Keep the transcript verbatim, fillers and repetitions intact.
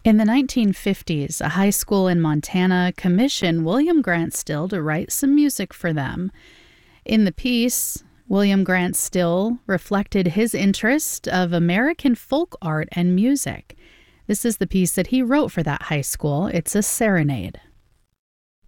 In the nineteen fifties, a high school in Montana commissioned William Grant Still to write some music for them. In the piece, William Grant Still reflected his interest of American folk art and music. This is the piece that he wrote for that high school. It's a serenade.